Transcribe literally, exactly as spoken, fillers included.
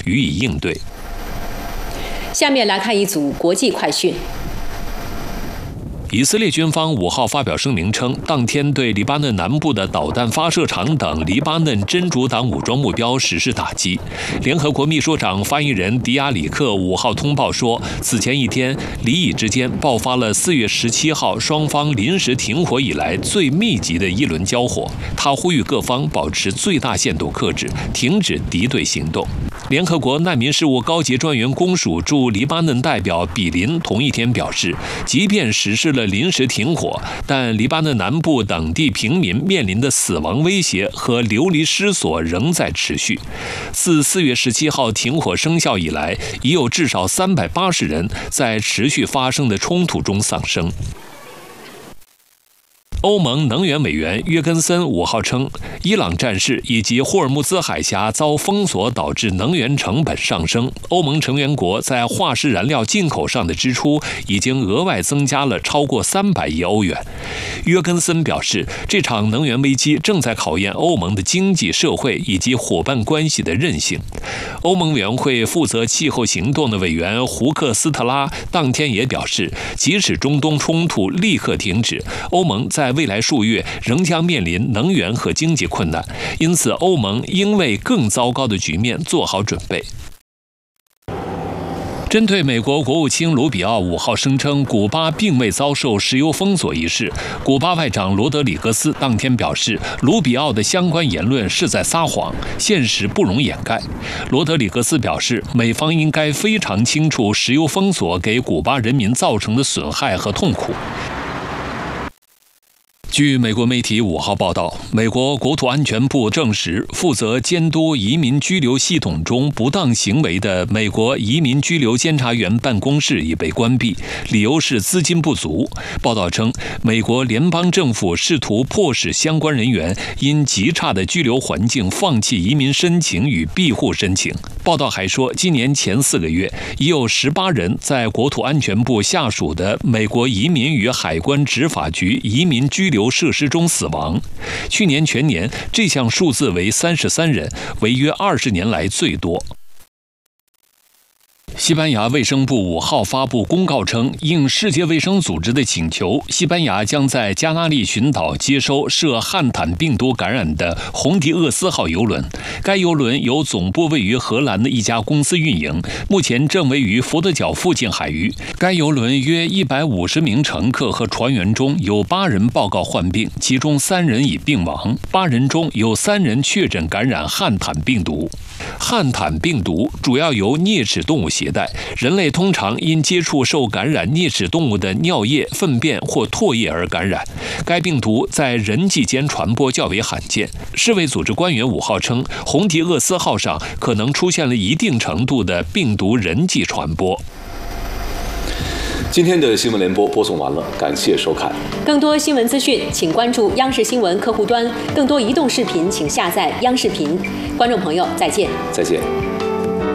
予以应对。 下面来看一组国际快讯。 以色列军方五号发表声明称，当天对黎巴嫩南部的导弹发射场等黎巴嫩真主党武装目标实施打击。联合国秘书长发言人迪亚里克五号通报说，此前一天，黎以之间爆发了四月十七号双方临时停火以来最密集的一轮交火。他呼吁各方保持最大限度克制，停止敌对行动。联合国难民事务高级专员公署驻黎巴嫩代表比林同一天表示，即便实施了临时停火，但黎巴嫩南部等地平民面临的死亡威胁和流离失所仍在持续。自四月十七号停火生效以来，已有至少三百八十人在持续发生的冲突中丧生。欧盟能源委员约根森五号称，伊朗战事以及霍尔木兹海峡遭封锁导致能源成本上升，欧盟成员国在化石燃料进口上的支出已经额外增加了超过三百亿欧元。约根森表示，这场能源危机正在考验欧盟的经济社会以及伙伴关系的韧性。欧盟委员会负责气候行动的委员胡克斯特拉当天也表示，即使中东冲突立刻停止，欧盟在未来数月仍将面临能源和经济困难，因此欧盟应为更糟糕的局面做好准备。针对美国国务卿卢比奥五号声称古巴并未遭受石油封锁一事，古巴外长罗德里格斯当天表示，卢比奥的相关言论是在撒谎，现实不容掩盖。罗德里格斯表示，美方应该非常清楚石油封锁给古巴人民造成的损害和痛苦。据美国媒体五号报道，美国国土安全部证实，负责监督移民居留系统中不当行为的美国移民居留监察员办公室已被关闭，理由是资金不足。报道称，美国联邦政府试图迫使相关人员因极差的居留环境放弃移民申请与庇护申请。报道还说，今年前四个月，已有十八人在国土安全部下属的美国移民与海关执法局移民居留设施中死亡。去年全年这项数字为三十三人，为约二十年来最多。西班牙卫生部五号发布公告称，应世界卫生组织的请求，西班牙将在加那利群岛接收涉汉坦病毒感染的红迪厄斯号邮轮。该邮轮由总部位于荷兰的一家公司运营，目前正位于佛得角附近海域。该邮轮约一百五十名乘客和船员中有八人报告患病，其中三人已病亡，八人中有三人确诊感染汉坦病毒。汉坦病毒主要由啮齿动物携带，人类通常因接触受感染啮齿动物的尿液、粪便或唾液而感染。该病毒在人际间传播较为罕见。世卫组织官员五号称，红迪厄斯号上可能出现了一定程度的病毒人际传播。 今天的新闻联播播送完了，感谢收看。 更多新闻资讯，请关注央视新闻客户端；更多移动视频，请下载央视频。观众朋友，再见。 再见。